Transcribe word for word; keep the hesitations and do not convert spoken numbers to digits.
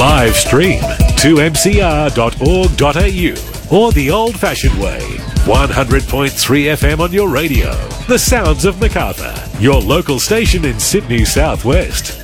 Live stream to m c r dot org dot a u or the old-fashioned way, one hundred point three F M on your radio. The sounds of Macarthur, your local station in Sydney Southwest.